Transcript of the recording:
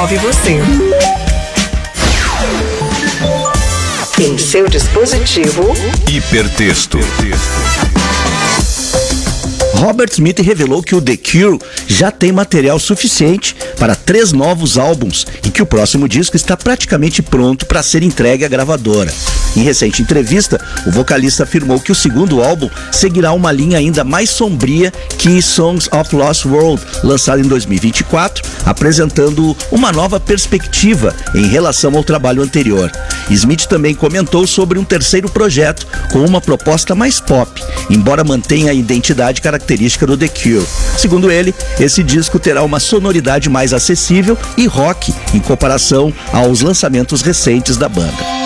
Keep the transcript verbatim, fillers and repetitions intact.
move você. Em seu dispositivo, Hipertexto. Robert Smith revelou que o The Cure já tem material suficiente para três novos álbuns e que o próximo disco está praticamente pronto para ser entregue à gravadora. Em recente entrevista, o vocalista afirmou que o segundo álbum seguirá uma linha ainda mais sombria que Songs of Lost World, lançado em dois mil e vinte e quatro, apresentando uma nova perspectiva em relação ao trabalho anterior. Smith também comentou sobre um terceiro projeto com uma proposta mais pop, embora mantenha a identidade característica do The Cure. Segundo ele, esse disco terá uma sonoridade mais acessível e rock em comparação aos lançamentos recentes da banda.